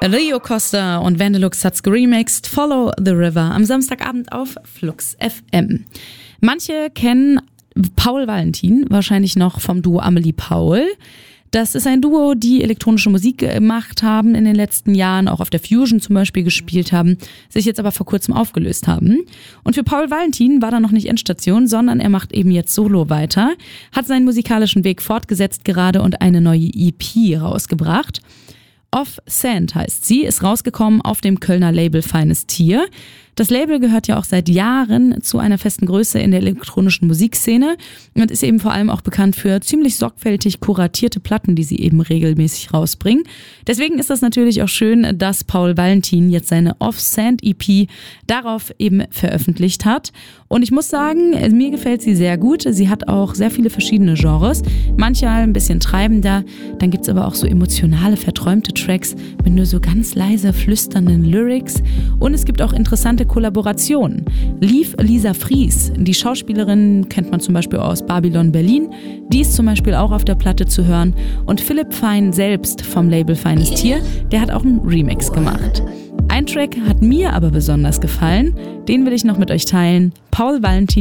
Rio Costa und Vandelux hat's geremixed, Follow the River, am Samstagabend auf Flux FM. Manche kennen Paul Valentin wahrscheinlich noch vom Duo Amelie Paul. Das ist ein Duo, die elektronische Musik gemacht haben in den letzten Jahren, auch auf der Fusion zum Beispiel gespielt haben, sich jetzt aber vor kurzem aufgelöst haben. Und für Paul Valentin war da noch nicht Endstation, sondern er macht eben jetzt Solo weiter, hat seinen musikalischen Weg fortgesetzt gerade und eine neue EP rausgebracht. Off Sand heißt sie, ist rausgekommen auf dem Kölner Label Feines Tier. Das Label gehört ja auch seit Jahren zu einer festen Größe in der elektronischen Musikszene und ist eben vor allem auch bekannt für ziemlich sorgfältig kuratierte Platten, die sie eben regelmäßig rausbringen. Deswegen ist das natürlich auch schön, dass Paul Valentin jetzt seine Off Sand EP darauf eben veröffentlicht hat. Und ich muss sagen, mir gefällt sie sehr gut. Sie hat auch sehr viele verschiedene Genres, manchmal ein bisschen treibender. Dann gibt's aber auch so emotionale, verträumte Tracks mit nur so ganz leise flüsternden Lyrics. Und es gibt auch interessante Kollaborationen. Lief Lisa Fries, die Schauspielerin, kennt man zum Beispiel aus Babylon Berlin. Die ist zum Beispiel auch auf der Platte zu hören. Und Philipp Fein selbst vom Label Feines Tier, der hat auch einen Remix gemacht. Ein Track hat mir aber besonders gefallen. Den will ich noch mit euch teilen. Paul Valentin